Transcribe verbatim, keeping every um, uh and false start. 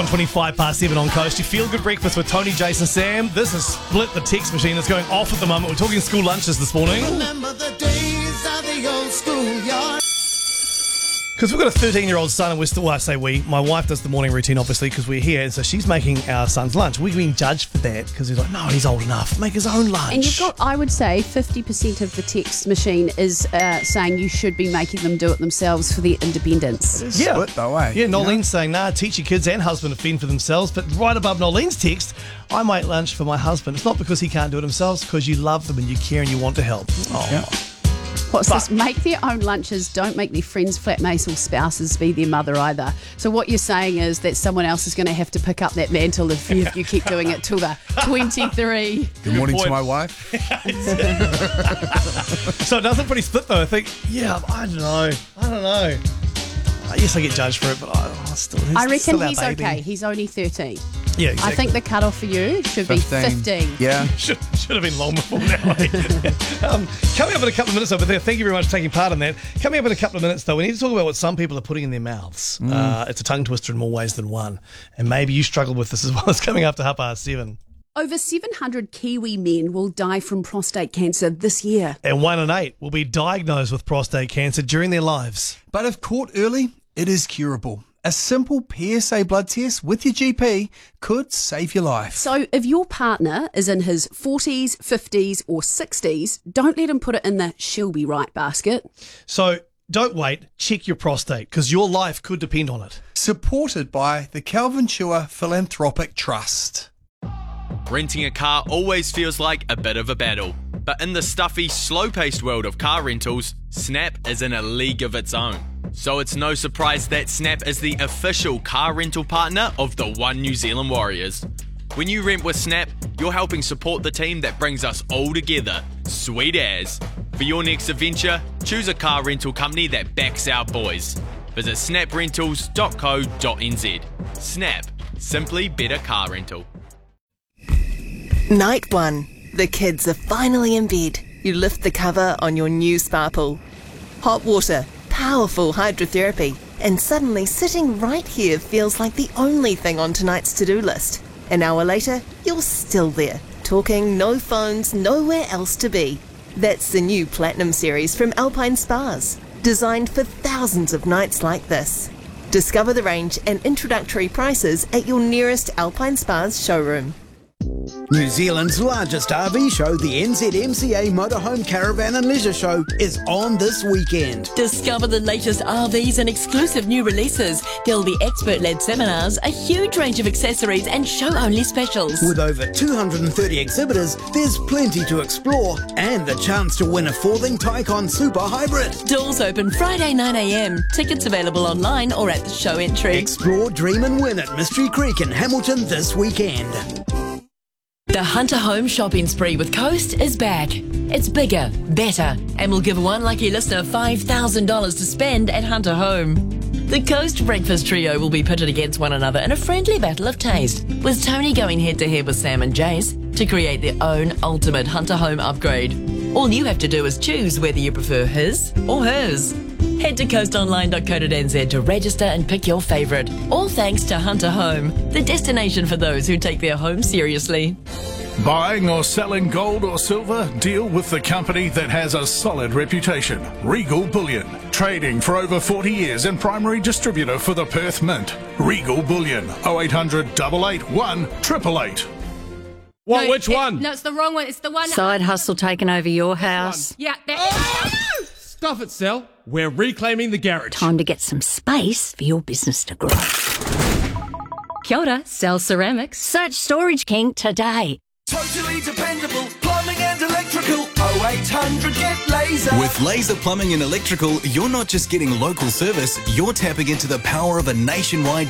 twenty-five past seven on Coast. You feel good breakfast with Tony, Jason, Sam. This is Split the Text Machine. It's going off at the moment. We're talking school lunches this morning. Remember the days of the old schoolyard. Because we've got a thirteen-year-old son, and we're still, well, I say we, my wife does the morning routine, obviously, because we're here, and so she's making our son's lunch. We're being judged for that, because he's like, no, he's old enough. Make his own lunch. And you've got, I would say, fifty percent of the text machine is uh, saying you should be making them do it themselves for their independence. Yeah. Split though, eh? Yeah, Nolene's saying, nah, teach your kids and husband to fend for themselves. But right above Nolene's text, I make lunch for my husband. It's not because he can't do it himself, it's because you love them and you care and you want to help. Oh. Yeah. What's But- this? Make their own lunches. Don't make their friends, flatmates or spouses be their mother either. So what you're saying is that someone else is going to have to pick up that mantle if you, if you keep doing it till they're twenty-three. Good morning point. to my wife. So it doesn't pretty split, though. I think, yeah, I don't know. I don't know. Uh, yes, I get judged for it, but I, I still he's I reckon still our he's baby. okay. He's only thirteen. Yeah, exactly. I think the cutoff for you should be fifteen. Yeah. Should, should have been long before now. um, coming up in a couple of minutes over there, thank you very much for taking part in that. Coming up in a couple of minutes, though, we need to talk about what some people are putting in their mouths. Mm. Uh, it's a tongue twister in more ways than one. And maybe you struggle with this as well. It's coming up to half past seven. Over seven hundred Kiwi men will die from prostate cancer this year. And one in eight will be diagnosed with prostate cancer during their lives. But if caught early, it is curable. A simple P S A blood test with your G P could save your life. So if your partner is in his forties, fifties or sixties, don't let him put it in the she'll be right basket. So don't wait. Check your prostate because your life could depend on it. Supported by the Calvin Chua Philanthropic Trust. Renting a car always feels like a bit of a battle. But in the stuffy, slow-paced world of car rentals, Snap is in a league of its own. So it's no surprise that Snap is the official car rental partner of the One New Zealand Warriors. When you rent with Snap, you're helping support the team that brings us all together. Sweet as. For your next adventure, choose a car rental company that backs our boys. Visit snap rentals dot co dot n z. Snap. Simply better car rental. Night one. The kids are finally in bed. You lift the cover on your new spa pool. Hot water, powerful hydrotherapy, and suddenly sitting right here feels like the only thing on tonight's to-do list. An hour later, you're still there, talking, no phones, nowhere else to be. That's the new Platinum series from Alpine Spas, designed for thousands of nights like this. Discover the range and introductory prices at your nearest Alpine Spas showroom. New Zealand's largest R V show, the N Z M C A Motorhome Caravan and Leisure Show, is on this weekend. Discover the latest R Vs and exclusive new releases. There'll be expert-led seminars, a huge range of accessories and show-only specials. With over two hundred thirty exhibitors, there's plenty to explore and the chance to win a Forthing Tycon Super Hybrid. Doors open Friday nine a m. Tickets available online or at the show entry. Explore, dream and win at Mystery Creek in Hamilton this weekend. The Hunter Home shopping spree with Coast is back. It's bigger, better, and will give one lucky listener five thousand dollars to spend at Hunter Home. The Coast Breakfast Trio will be pitted against one another in a friendly battle of taste, with Tony going head-to-head with Sam and Jace to create their own ultimate Hunter Home upgrade. All you have to do is choose whether you prefer his or hers. Head to coast online dot co dot n z to register and pick your favourite. All thanks to Hunter Home, the destination for those who take their home seriously. Buying or selling gold or silver? Deal with the company that has a solid reputation. Regal Bullion. Trading for over forty years and primary distributor for the Perth Mint. Regal Bullion. oh eight hundred, eight eight one, eight eight eight. What? No, Which it- one? No, it's the wrong one. It's the one. Side hustle taking over your house. Yeah. That, Stuff it, Sal. We're reclaiming the garage. Time to get some space for your business to grow. Kia ora, Sal Ceramics. Search Storage King today. Totally dependable plumbing and electrical. oh eight hundred get laser. With Laser Plumbing and Electrical, you're not just getting local service, you're tapping into the power of a nationwide